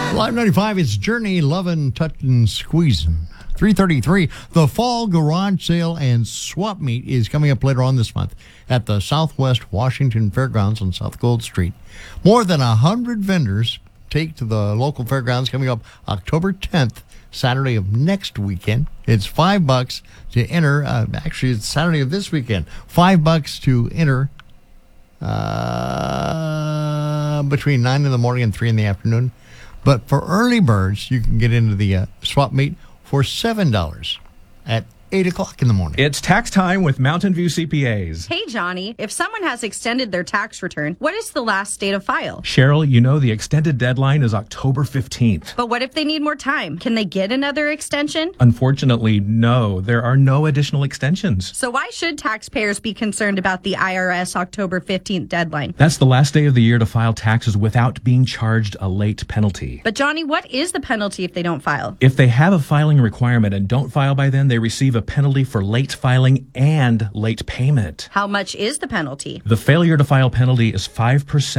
Live 95, it's Journey, Lovin', Touchin', Squeezin'. 333, the Fall Garage Sale and Swap Meet is coming up later on this month at the Southwest Washington Fairgrounds on South Gold Street. More than 100 vendors take to the local fairgrounds coming up October 10th, Saturday of next weekend. It's $5 to enter. Actually, it's Saturday of this weekend. $5 to enter between 9 in the morning and 3 in the afternoon. But for early birds, you can get into the swap meet for $7 at 8 o'clock in the morning. It's tax time with Mountain View CPAs. Hey, Johnny, if someone has extended their tax return, what is the last date of file? Cheryl, you know the extended deadline is October 15th. But what if they need more time? Can they get another extension? Unfortunately, no. There are no additional extensions. So why should taxpayers be concerned about the IRS October 15th deadline? That's the last day of the year to file taxes without being charged a late penalty. But, Johnny, what is the penalty if they don't file? If they have a filing requirement and don't file by then, they receive a penalty for late filing and late payment. How much is the penalty? The failure to file penalty is 5%